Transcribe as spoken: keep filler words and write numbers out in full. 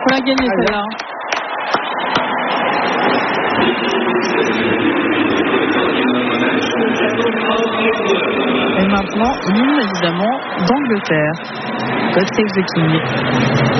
On l'a gagné celle-là. Et maintenant, l'hymne évidemment d'Angleterre. God Save the King.